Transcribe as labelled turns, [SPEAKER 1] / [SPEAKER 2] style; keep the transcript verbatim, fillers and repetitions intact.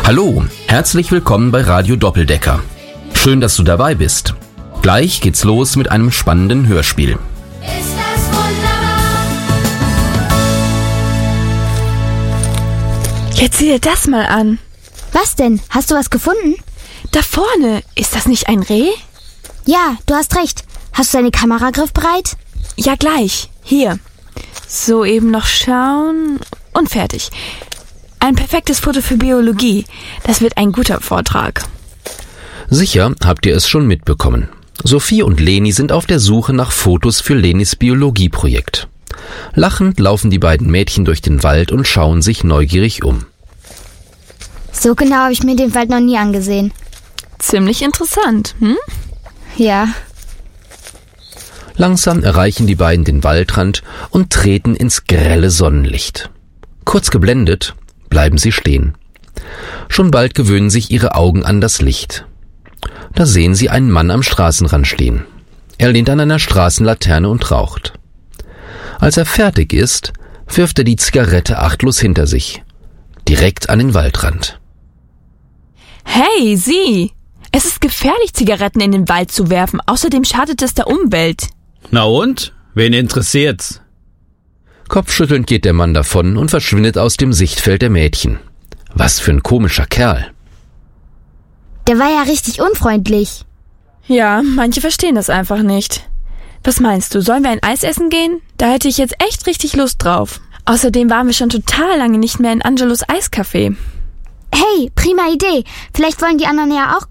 [SPEAKER 1] Hallo, herzlich willkommen bei Radio Doppeldecker. Schön, dass du dabei bist. Gleich geht's los mit einem spannenden Hörspiel.
[SPEAKER 2] Ist das wunderbar?
[SPEAKER 3] Jetzt sieh dir das mal an.
[SPEAKER 4] Was denn? Hast du was gefunden?
[SPEAKER 3] Da vorne, ist das nicht ein Reh?
[SPEAKER 4] Ja, du hast recht. Hast du deine Kamera griffbereit?
[SPEAKER 3] Ja, gleich. Hier. So, eben noch schauen und fertig. Ein perfektes Foto für Biologie. Das wird ein guter Vortrag.
[SPEAKER 1] Sicher habt ihr es schon mitbekommen. Sophie und Leni sind auf der Suche nach Fotos für Lenis Biologieprojekt. Lachend laufen die beiden Mädchen durch den Wald und schauen sich neugierig um.
[SPEAKER 4] So genau habe ich mir den Wald noch nie angesehen.
[SPEAKER 3] Ziemlich interessant, hm?
[SPEAKER 4] Ja.
[SPEAKER 1] Langsam erreichen die beiden den Waldrand und treten ins grelle Sonnenlicht. Kurz geblendet bleiben sie stehen. Schon bald gewöhnen sich ihre Augen an das Licht. Da sehen sie einen Mann am Straßenrand stehen. Er lehnt an einer Straßenlaterne und raucht. Als er fertig ist, wirft er die Zigarette achtlos hinter sich, direkt an den Waldrand.
[SPEAKER 3] Hey, sieh! Es ist gefährlich, Zigaretten in den Wald zu werfen. Außerdem schadet es der Umwelt.
[SPEAKER 5] Na und? Wen interessiert's?
[SPEAKER 1] Kopfschüttelnd geht der Mann davon und verschwindet aus dem Sichtfeld der Mädchen. Was für ein komischer Kerl.
[SPEAKER 4] Der war ja richtig unfreundlich.
[SPEAKER 3] Ja, manche verstehen das einfach nicht. Was meinst du, sollen wir ein Eis essen gehen? Da hätte ich jetzt echt richtig Lust drauf. Außerdem waren wir schon total lange nicht mehr in Angelos Eiscafé.
[SPEAKER 4] Hey, prima Idee. Vielleicht wollen die anderen ja auch